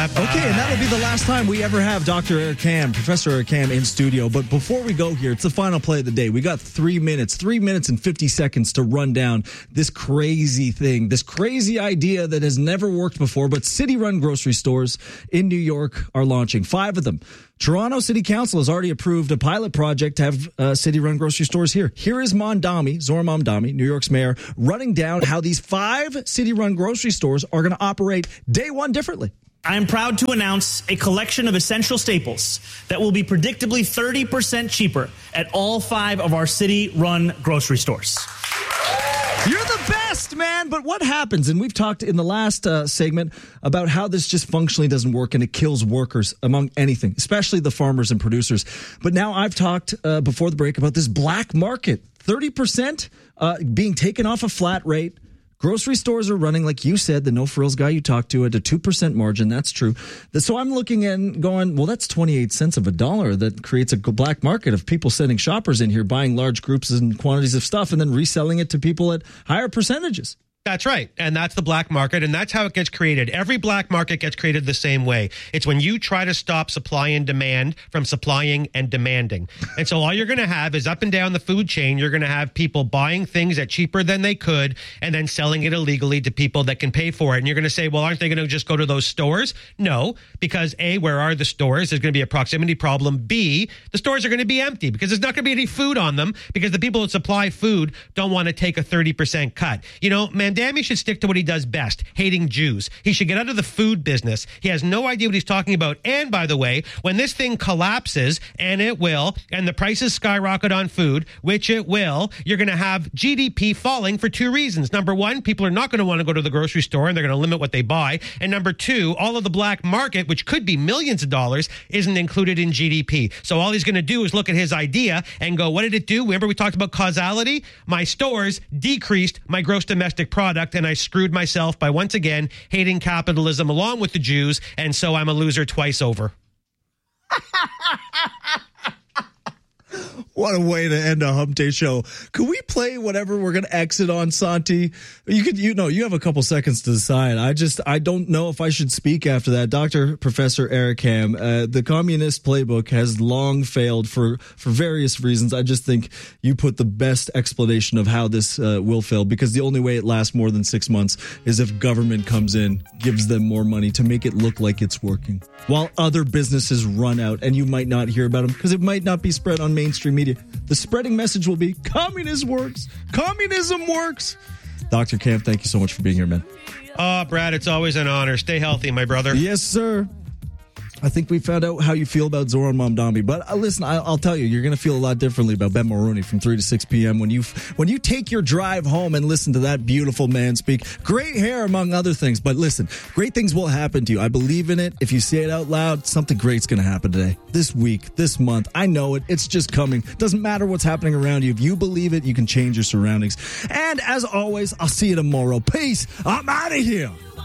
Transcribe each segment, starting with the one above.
Okay, and that'll be the last time we ever have Dr. Eric Kam, Professor Eric Kam in studio. But before we go here, it's the final play of the day. We got 3 minutes and 50 seconds to run down this crazy thing, this crazy idea that has never worked before. But city-run grocery stores in New York are launching 5 of them. Toronto City Council has already approved a pilot project to have city-run grocery stores here. Here is Zohran Mamdani, New York's mayor, running down how these 5 city-run grocery stores are going to operate day one differently. I am proud to announce a collection of essential staples that will be predictably 30% cheaper at all 5 of our city-run grocery stores. You're the best, man. But what happens? And we've talked in the last segment about how this just functionally doesn't work and it kills workers among anything, especially the farmers and producers. But now I've talked before the break about this black market, 30% being taken off a flat rate. Grocery stores are running, like you said, the no-frills guy you talked to, at a 2% margin. That's true. So I'm looking and going, well, that's 28 cents of a dollar. That creates a black market of people sending shoppers in here, buying large groups and quantities of stuff, and then reselling it to people at higher percentages. That's right. And that's the black market. And that's how it gets created. Every black market gets created the same way. It's when you try to stop supply and demand from supplying and demanding. And so all you're going to have is up and down the food chain, you're going to have people buying things at cheaper than they could and then selling it illegally to people that can pay for it. And you're going to say, well, aren't they going to just go to those stores? No, because A, where are the stores? There's going to be a proximity problem. B, the stores are going to be empty because there's not going to be any food on them because the people that supply food don't want to take a 30% cut. You know, Mamdani should stick to what he does best, hating Jews. He should get out of the food business. He has no idea what he's talking about. And by the way, when this thing collapses, and it will, and the prices skyrocket on food, which it will, you're going to have GDP falling for 2 reasons. Number one, people are not going to want to go to the grocery store and they're going to limit what they buy. And number 2, all of the black market, which could be millions of dollars, isn't included in GDP. So all he's going to do is look at his idea and go, what did it do? Remember we talked about causality? My stores decreased my gross domestic product, and I screwed myself by once again hating capitalism along with the Jews, and so I'm a loser twice over. What a way to end a Hump Day show. Could we play whatever we're going to exit on, Santi? You have a couple seconds to decide. I don't know if I should speak after that. Dr. Professor Eric Kam, the communist playbook has long failed for various reasons. I just think you put the best explanation of how this will fail, because the only way it lasts more than 6 months is if government comes in, gives them more money to make it look like it's working, while other businesses run out and you might not hear about them because it might not be spread on mainstream media. The spreading message will be communism works. Communism works. Dr. Kam, thank you so much for being here, man. Brad, it's always an honor. Stay healthy, my brother. Yes, sir. I think we found out how you feel about Zohran Mamdani. But listen, I'll tell you, you're going to feel a lot differently about Ben Mulroney from 3 to 6 p.m. when you take your drive home and listen to that beautiful man speak. Great hair, among other things. But listen, great things will happen to you. I believe in it. If you say it out loud, something great's going to happen today, this week, this month. I know it. It's just coming. Doesn't matter what's happening around you. If you believe it, you can change your surroundings. And as always, I'll see you tomorrow. Peace. I'm out of here.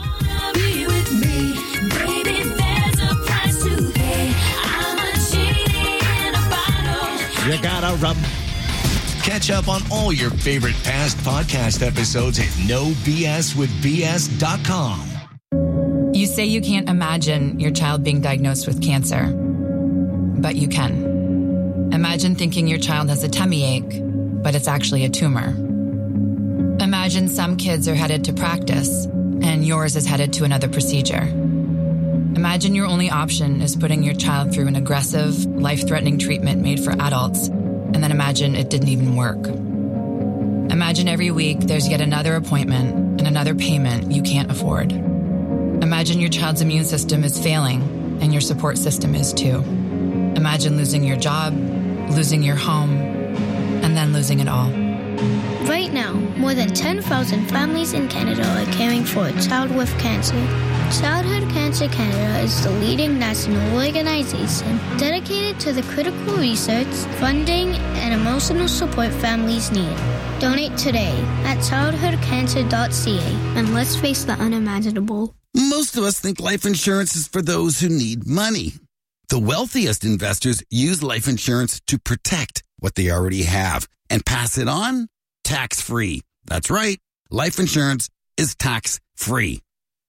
You gotta rub. Catch up on all your favorite past podcast episodes at NoBSWithBS.com. You say you can't imagine your child being diagnosed with cancer, but you can. Imagine thinking your child has a tummy ache, but it's actually a tumor. Imagine some kids are headed to practice, and yours is headed to another procedure. Imagine your only option is putting your child through an aggressive, life-threatening treatment made for adults, and then imagine it didn't even work. Imagine every week there's yet another appointment and another payment you can't afford. Imagine your child's immune system is failing, and your support system is too. Imagine losing your job, losing your home, and then losing it all. Right now, more than 10,000 families in Canada are caring for a child with cancer. Childhood Cancer Canada is the leading national organization dedicated to the critical research, funding, and emotional support families need. Donate today at childhoodcancer.ca, and let's face the unimaginable. Most of us think life insurance is for those who need money. The wealthiest investors use life insurance to protect what they already have and pass it on tax-free. That's right. Life insurance is tax-free.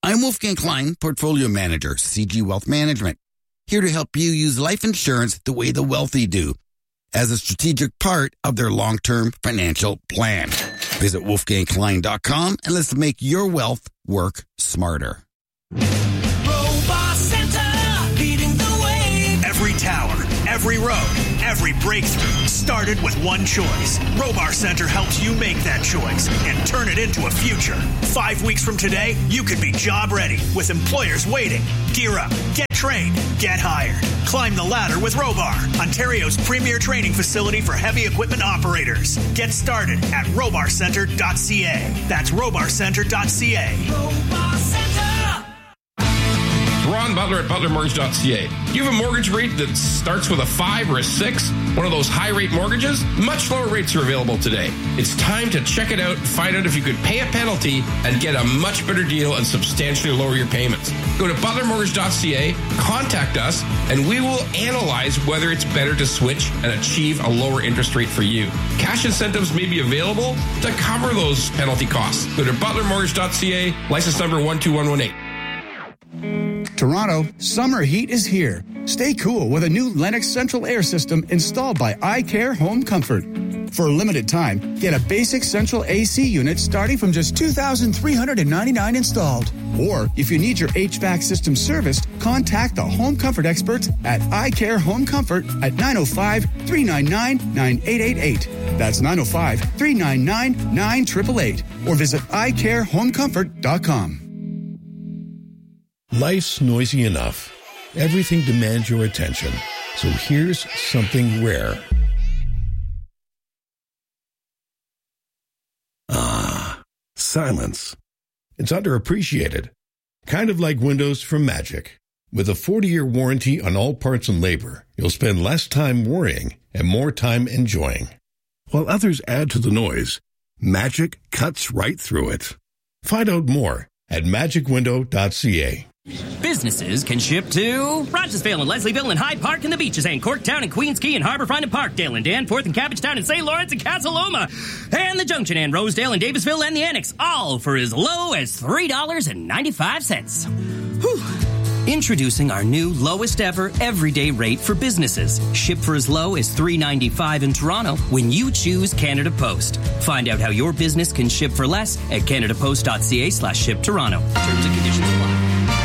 I'm Wolfgang Klein, Portfolio Manager, CG Wealth Management, here to help you use life insurance the way the wealthy do, as a strategic part of their long-term financial plan. Visit wolfgangklein.com and let's make your wealth work smarter. Robot Center, leading the way. Every tower, every road, every breakthrough started with one choice. Robar Center helps you make that choice and turn it into a future. 5 weeks from today, you could be job ready with employers waiting. Gear up, get trained, get hired. Climb the ladder with Robar, Ontario's premier training facility for heavy equipment operators. Get started at robarcenter.ca. That's robarcenter.ca. Robot Center. Ron Butler at butlermortgage.ca. You have a mortgage rate that starts with a 5 or a 6, one of those high-rate mortgages? Much lower rates are available today. It's time to check it out and find out if you could pay a penalty and get a much better deal and substantially lower your payments. Go to butlermortgage.ca, contact us, and we will analyze whether it's better to switch and achieve a lower interest rate for you. Cash incentives may be available to cover those penalty costs. Go to butlermortgage.ca, license number 12118. Toronto, summer heat is here. Stay cool with a new Lennox central air system installed by iCare Home Comfort. For a limited time, get a basic central AC unit starting from just $2,399 installed. Or if you need your HVAC system serviced, contact the Home Comfort experts at iCare Home Comfort at 905-399-9888. That's 905-399-9888. Or visit iCareHomeComfort.com. Life's noisy enough. Everything demands your attention. So here's something rare. Ah, silence. It's underappreciated. Kind of like windows from Magic. With a 40-year warranty on all parts and labor, you'll spend less time worrying and more time enjoying. While others add to the noise, Magic cuts right through it. Find out more at magicwindow.ca. Businesses can ship to Rochesville and Leslieville and Hyde Park and the Beaches and Corktown and Queens Quay and Harbourfront and Parkdale and Danforth and Cabbagetown and St. Lawrence and Casaloma and the Junction and Rosedale and Davisville and the Annex, all for as low as $3.95. Whew. Introducing our new lowest ever everyday rate for businesses. Ship for as low as $3.95 in Toronto when you choose Canada Post. Find out how your business can ship for less at canadapost.ca/ship Toronto. Terms and conditions apply.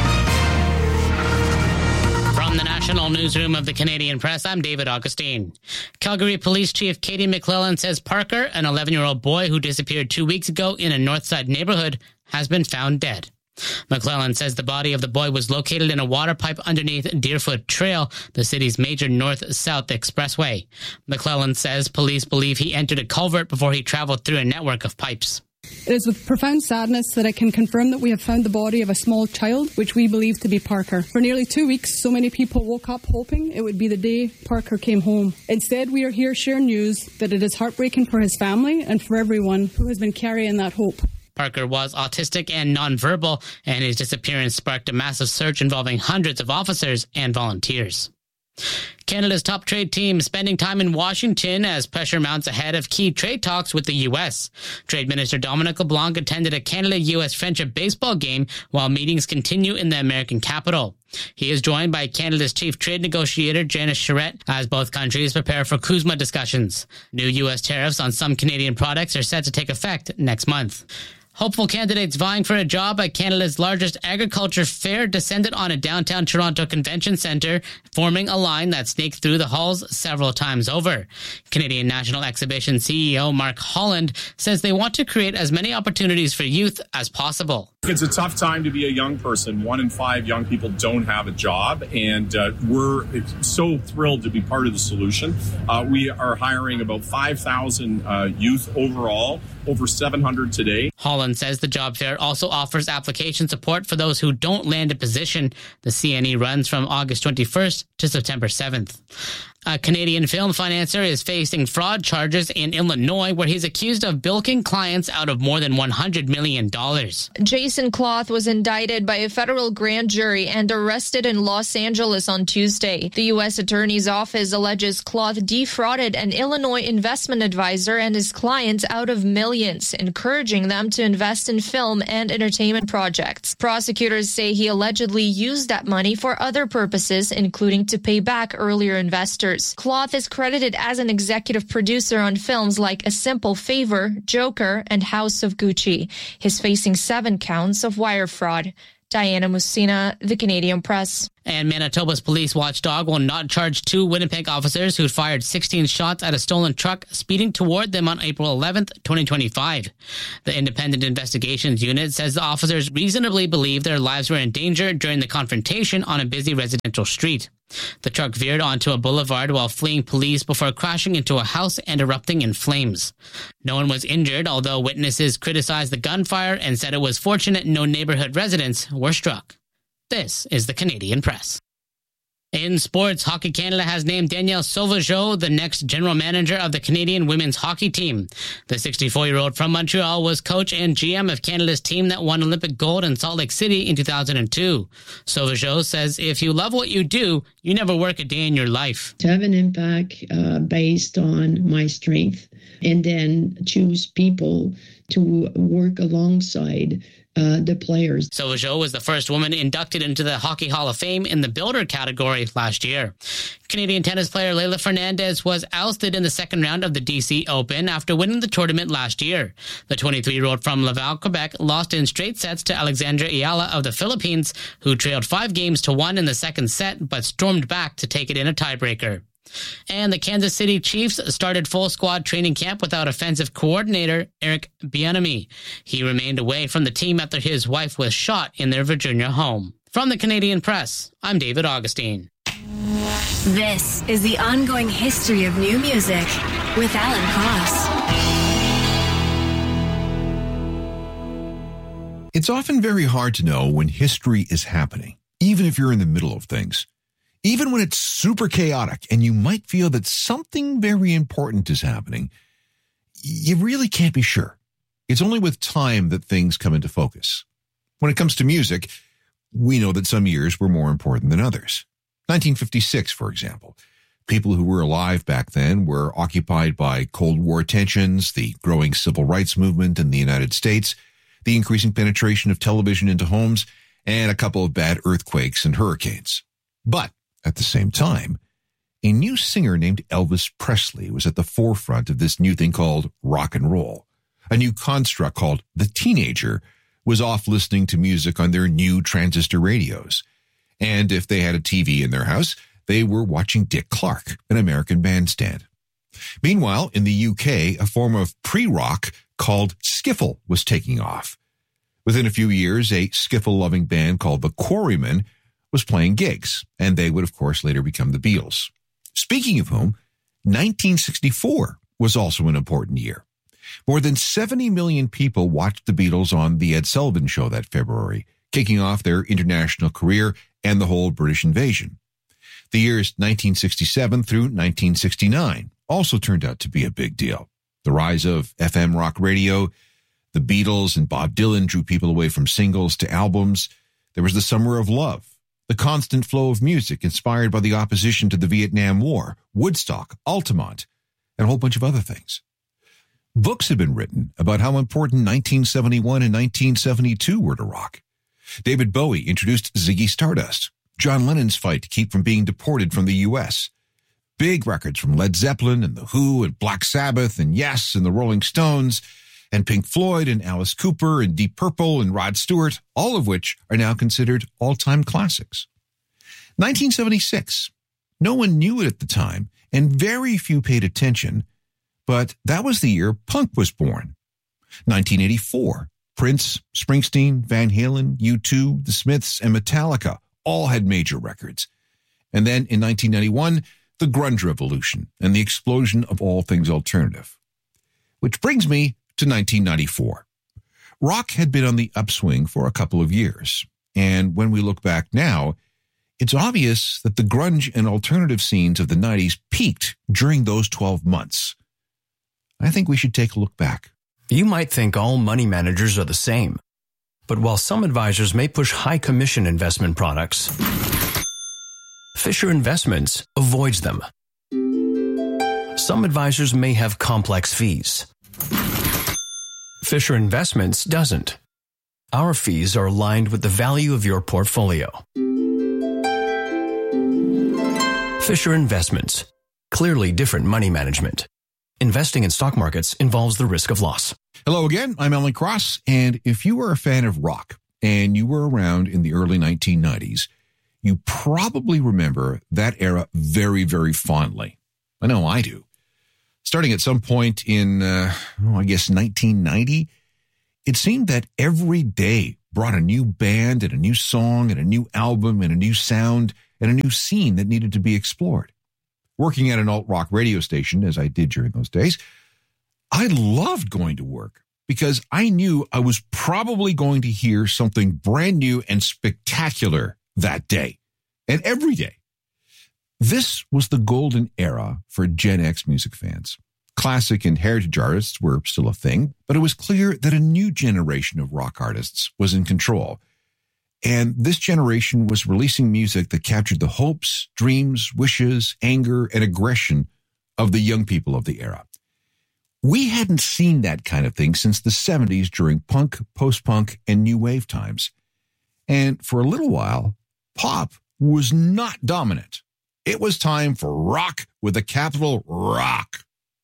From the National Newsroom of the Canadian Press, I'm David Augustine. Calgary Police Chief Katie McClellan says Parker, an 11-year-old boy who disappeared 2 weeks ago in a Northside neighborhood, has been found dead. McClellan says the body of the boy was located in a water pipe underneath Deerfoot Trail, the city's major north-south expressway. McClellan says police believe he entered a culvert before he traveled through a network of pipes. It is with profound sadness that I can confirm that we have found the body of a small child, which we believe to be Parker. For nearly 2 weeks, so many people woke up hoping it would be the day Parker came home. Instead, we are here sharing news that it is heartbreaking for his family and for everyone who has been carrying that hope. Parker was autistic and nonverbal, and his disappearance sparked a massive search involving hundreds of officers and volunteers. Canada's top trade team spending time in Washington as pressure mounts ahead of key trade talks with the U.S. Trade Minister Dominic LeBlanc attended a Canada-U.S. friendship baseball game while meetings continue in the American capital. He is joined by Canada's chief trade negotiator, Janice Charette, as both countries prepare for CUSMA discussions. New U.S. tariffs on some Canadian products are set to take effect next month. Hopeful candidates vying for a job at Canada's largest agriculture fair descended on a downtown Toronto convention centre, forming a line that snaked through the halls several times over. Canadian National Exhibition CEO Mark Holland says they want to create as many opportunities for youth as possible. It's a tough time to be a young person. 1 in 5 young people don't have a job, and we're so thrilled to be part of the solution. We are hiring about 5,000 youth overall, over 700 today. Holland says the job fair also offers application support for those who don't land a position. The CNE runs from August 21st to September 7th. A Canadian film financier is facing fraud charges in Illinois, where he's accused of bilking clients out of more than $100 million. Jason Cloth was indicted by a federal grand jury and arrested in Los Angeles on Tuesday. The U.S. Attorney's Office alleges Cloth defrauded an Illinois investment advisor and his clients out of millions, encouraging them to invest in film and entertainment projects. Prosecutors say he allegedly used that money for other purposes, including to pay back earlier investors. Cloth is credited as an executive producer on films like A Simple Favor, Joker, and House of Gucci. He's facing 7 counts of wire fraud. Diana Musina, The Canadian Press. And Manitoba's police watchdog will not charge 2 Winnipeg officers who fired 16 shots at a stolen truck speeding toward them on April 11th, 2025. The Independent Investigations Unit says the officers reasonably believe their lives were in danger during the confrontation on a busy residential street. The truck veered onto a boulevard while fleeing police before crashing into a house and erupting in flames. No one was injured, although witnesses criticized the gunfire and said it was fortunate no neighborhood residents were struck. This is the Canadian Press. In sports, Hockey Canada has named Danielle Sauvageau the next general manager of the Canadian women's hockey team. The 64-year-old from Montreal was coach and GM of Canada's team that won Olympic gold in Salt Lake City in 2002. Sauvageau says if you love what you do, you never work a day in your life. To have an impact based on my strength and then choose people to work alongside the players. Sauvageau was the first woman inducted into the Hockey Hall of Fame in the builder category last year. Canadian tennis player Leylah Fernandez was ousted in the second round of the DC Open after winning the tournament last year. The 23-year-old from Laval, Quebec, lost in straight sets to Alexandra Ayala of the Philippines, who trailed 5-1 in the second set but stormed back to take it in a tiebreaker. And the Kansas City Chiefs started full squad training camp without offensive coordinator Eric Bieniemy. He remained away from the team after his wife was shot in their Virginia home. From the Canadian Press, I'm David Augustine. This is the ongoing history of new music with Alan Cross. It's often very hard to know when history is happening, even if you're in the middle of things. Even when it's super chaotic and you might feel that something very important is happening, you really can't be sure. It's only with time that things come into focus. When it comes to music, we know that some years were more important than others. 1956, for example. People who were alive back then were occupied by Cold War tensions, the growing civil rights movement in the United States, the increasing penetration of television into homes, and a couple of bad earthquakes and hurricanes. But at the same time, a new singer named Elvis Presley was at the forefront of this new thing called rock and roll. A new construct called the teenager was off listening to music on their new transistor radios. And if they had a TV in their house, they were watching Dick Clark, an American bandstand. Meanwhile, in the UK, a form of pre-rock called skiffle was taking off. Within a few years, a skiffle-loving band called the Quarrymen was playing gigs, and they would, of course, later become the Beatles. Speaking of whom, 1964 was also an important year. More than 70 million people watched the Beatles on The Ed Sullivan Show that February, kicking off their international career and the whole British invasion. The years 1967 through 1969 also turned out to be a big deal. The rise of FM rock radio, the Beatles and Bob Dylan drew people away from singles to albums. There was the Summer of Love, the constant flow of music inspired by the opposition to the Vietnam War, Woodstock, Altamont, and a whole bunch of other things. Books have been written about how important 1971 and 1972 were to rock. David Bowie introduced Ziggy Stardust, John Lennon's fight to keep from being deported from the U.S. Big records from Led Zeppelin and The Who and Black Sabbath and Yes and the Rolling Stones and Pink Floyd and Alice Cooper and Deep Purple and Rod Stewart, all of which are now considered all-time classics. 1976. No one knew it at the time, and very few paid attention, but that was the year punk was born. 1984. Prince, Springsteen, Van Halen, U2, The Smiths, and Metallica all had major records. And then in 1991, the grunge revolution and the explosion of all things alternative. Which brings me to 1994. Rock had been on the upswing for a couple of years, and when we look back now, It's obvious that the grunge and alternative scenes of the 90s peaked during those 12 months. I think we should take a look back. You might think all money managers are the same. But while some advisors may push high commission investment products, Fisher Investments avoids them. Some advisors may have complex fees. Fisher Investments doesn't. Our fees are aligned with the value of your portfolio. Fisher Investments. Clearly different money management. Investing in stock markets involves the risk of loss. Hello again, I'm Alan Cross, and if you were a fan of rock and you were around in the early 1990s, you probably remember that era very, very fondly. I know I do. Starting at some point in, 1990, it seemed that every day brought a new band and a new song and a new album and a new sound and a new scene that needed to be explored. Working at an alt-rock radio station, as I did during those days, I loved going to work because I knew I was probably going to hear something brand new and spectacular that day and every day. This was the golden era for Gen X music fans. Classic and heritage artists were still a thing, but it was clear that a new generation of rock artists was in control. And this generation was releasing music that captured the hopes, dreams, wishes, anger, and aggression of the young people of the era. We hadn't seen that kind of thing since the 70s during punk, post-punk, and new wave times. And for a little while, pop was not dominant. It was time for rock with a capital rock.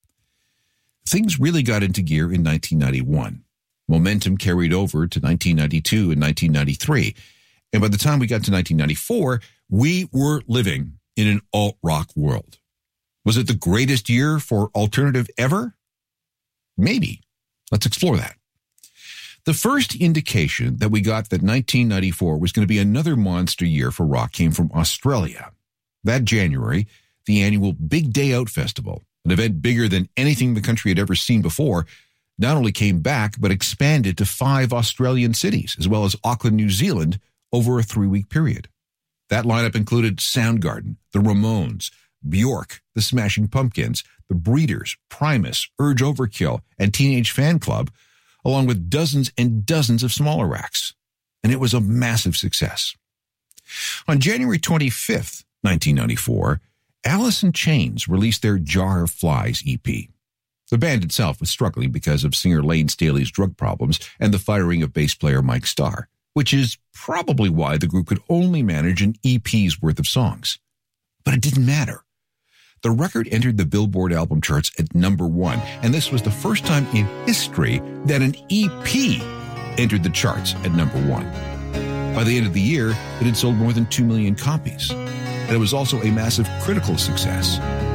Things really got into gear in 1991. Momentum carried over to 1992 and 1993. And by the time we got to 1994, we were living in an alt-rock world. Was it the greatest year for alternative ever? Maybe. Let's explore that. The first indication that we got that 1994 was going to be another monster year for rock came from Australia. That January, the annual Big Day Out Festival, an event bigger than anything the country had ever seen before, not only came back, but expanded to 5 Australian cities, as well as Auckland, New Zealand, over a 3-week period. That lineup included Soundgarden, the Ramones, Bjork, the Smashing Pumpkins, the Breeders, Primus, Urge Overkill, and Teenage Fan Club, along with dozens and dozens of smaller acts. And it was a massive success. On January 25th, 1994, Alice in Chains released their Jar of Flies EP. The band itself was struggling because of singer Lane Staley's drug problems and the firing of bass player Mike Starr, which is probably why the group could only manage an EP's worth of songs. But it didn't matter. The record entered the Billboard album charts at number 1, and this was the first time in history that an EP entered the charts at number 1. By the end of the year, it had sold more than 2 million copies, and it was also a massive critical success.